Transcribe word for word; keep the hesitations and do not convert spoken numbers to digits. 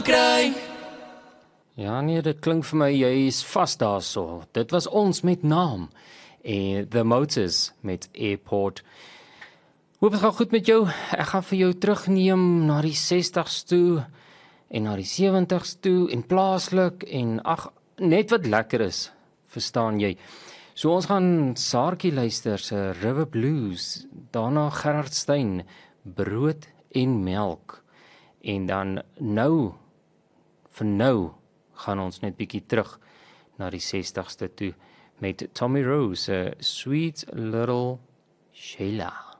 kry. Ja nee, dit klink vir my jy is vas daarso. Dit was ons met naam. En The Motors met Airport. Hoop het gaan goed met jou. Ek gaan vir jou terugneem na die sestigs toe en na die sewentigs toe en plaaslik en ag net wat lekker is, verstaan jy. So ons gaan Saartjie luister se River Blues, daarna Gerard Stein, Brood en Melk. En dan nou vir nou gaan ons net bietjie terug na die sestigste toe met Tommy Rose, Sweet Little Sheila.